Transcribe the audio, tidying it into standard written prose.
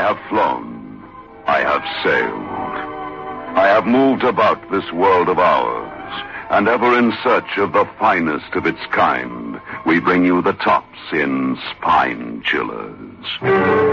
have flown. I have sailed. I have moved about this world of ours, and ever in search of the finest of its kind, we bring you the tops in Spine Chillers.